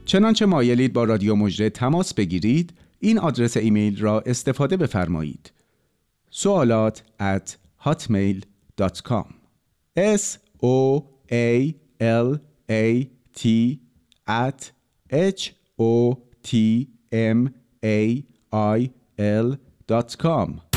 چنانچه مایلید با رادیو مژده تماس بگیرید، این آدرس ایمیل را استفاده بفرمایید: soalat@hotmail.com soalat@hotmail.com